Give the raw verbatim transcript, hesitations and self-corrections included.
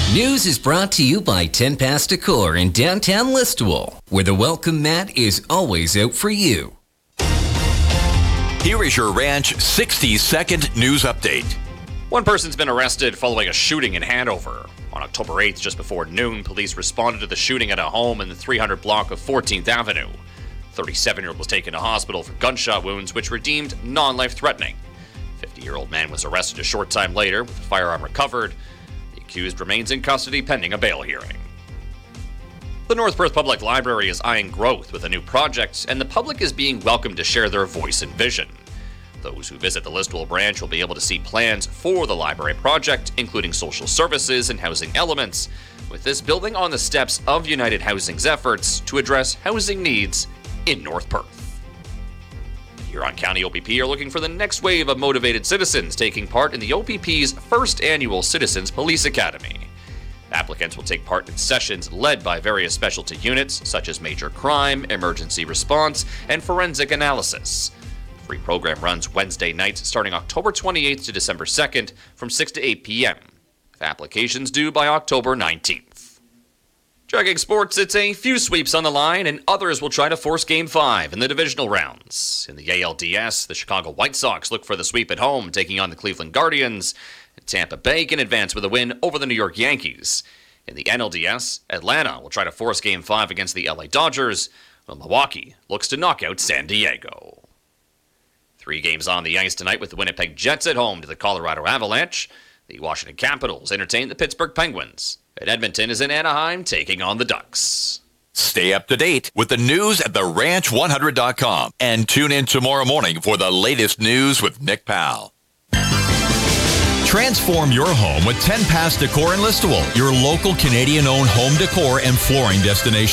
News is brought to you by ten Past Decor in downtown Listowel, where the welcome mat is always out for you. Here is your Ranch sixty second news update. One person's been arrested following a shooting in Hanover. On October eighth, just before noon, police responded to the shooting at a home in the three hundred block of fourteenth Avenue. thirty-seven-year-old was taken to hospital for gunshot wounds, which were deemed non-life-threatening. fifty-year-old man was arrested a short time later with the firearm recovered. The accused remains in custody pending a bail hearing. The North Perth Public Library is eyeing growth with a new project, and the public is being welcomed to share their voice and vision. Those who visit the Listowel branch will be able to see plans for the library project, including social services and housing elements, with this building on the steps of United Housing's efforts to address housing needs in North Perth. Huron County O P P are looking for the next wave of motivated citizens taking part in the O P P's first annual Citizens Police Academy. Applicants will take part in sessions led by various specialty units such as major crime, emergency response, and forensic analysis. The free program runs Wednesday nights starting October twenty-eighth to December second from six to eight p.m. with applications due by October nineteenth. Checking sports, it's a few sweeps on the line, and others will try to force Game five in the divisional rounds. In the A L D S, the Chicago White Sox look for the sweep at home, taking on the Cleveland Guardians. Tampa Bay can advance with a win over the New York Yankees. In the N L D S, Atlanta will try to force Game five against the L A Dodgers, while Milwaukee looks to knock out San Diego. Three games on the ice tonight with the Winnipeg Jets at home to the Colorado Avalanche. The Washington Capitals entertain the Pittsburgh Penguins. And Edmonton is in Anaheim taking on the Ducks. Stay up to date with the news at the ranch one hundred dot com and tune in tomorrow morning for the latest news with Nick Powell. Transform your home with ten Past Decor in Listowel, your local Canadian-owned home decor and flooring destination.